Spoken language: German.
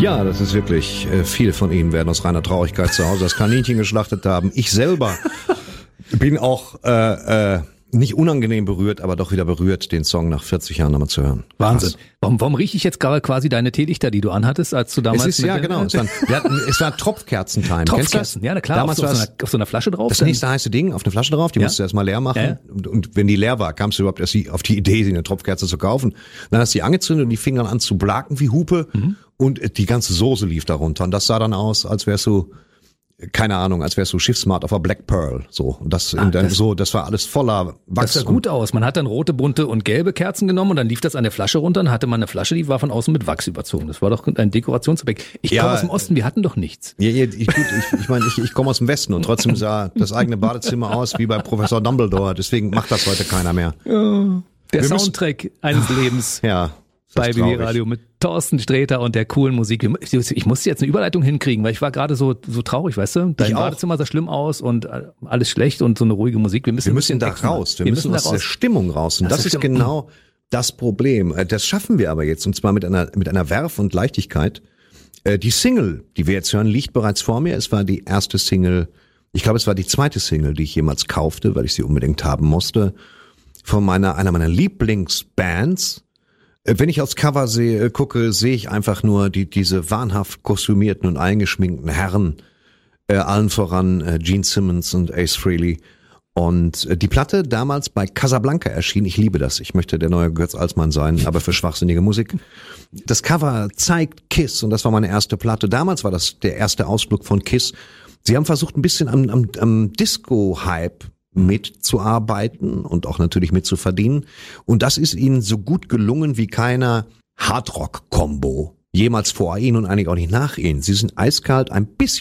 Ja, das ist wirklich, viele von Ihnen werden aus reiner Traurigkeit zu Hause das Kaninchen geschlachtet haben. Ich selber bin auch nicht unangenehm berührt, aber doch wieder berührt, den Song nach 40 Jahren nochmal zu hören. Wahnsinn. Warum rieche ich jetzt gerade quasi deine Teelichter, die du anhattest, als du damals... Es war Tropfkerzen-Time. Tropfkerzen, ja, na klar, damals auf so einer Flasche drauf. Das nächste heiße Ding, auf eine Flasche drauf, die musst du erst mal leer machen. Ja. Und wenn die leer war, kamst du überhaupt erst auf die Idee, eine Tropfkerze zu kaufen. Dann hast du die angezündet und die fingen dann an zu blaken wie Hupe und die ganze Soße lief da runter. Und das sah dann aus, als wärst du... Keine Ahnung, als wärst du Schiffsmart auf der Black Pearl, so. Und das war alles voller Wachs. Das sah gut aus. Man hat dann rote, bunte und gelbe Kerzen genommen und dann lief das an der Flasche runter und hatte man eine Flasche, die war von außen mit Wachs überzogen. Das war doch ein Dekorationsobjekt. Ich komme aus dem Osten, wir hatten doch nichts. Ja, ich komme aus dem Westen und trotzdem sah das eigene Badezimmer aus wie bei Professor Dumbledore. Deswegen macht das heute keiner mehr. Ja, der Soundtrack eines Lebens. Ja. Bei BB Radio mit Thorsten Sträter und der coolen Musik. Ich musste jetzt eine Überleitung hinkriegen, weil ich war gerade so traurig, weißt du? Dein Badezimmer sah schlimm aus und alles schlecht und so eine ruhige Musik. Wir müssen da raus. Wir müssen aus der Stimmung raus. Und das ist genau das Problem. Das schaffen wir aber jetzt, und zwar mit einer Werf und Leichtigkeit. Die Single, die wir jetzt hören, liegt bereits vor mir. Es war die erste Single, ich glaube, es war die zweite Single, die ich jemals kaufte, weil ich sie unbedingt haben musste, von einer meiner Lieblingsbands. Wenn ich aufs Cover gucke, sehe ich einfach nur diese wahnhaft kostümierten und eingeschminkten Herren, allen voran Gene Simmons und Ace Frehley. Und die Platte damals bei Casablanca erschien. Ich liebe das. Ich möchte der neue Götz Alsmann sein, aber für schwachsinnige Musik. Das Cover zeigt Kiss und das war meine erste Platte. Damals war das der erste Ausflug von Kiss. Sie haben versucht, ein bisschen am Disco-Hype mitzuarbeiten und auch natürlich mitzuverdienen. Und das ist ihnen so gut gelungen wie keiner Hardrock-Kombo jemals vor ihnen und eigentlich auch nicht nach ihnen. Sie sind eiskalt, ein bisschen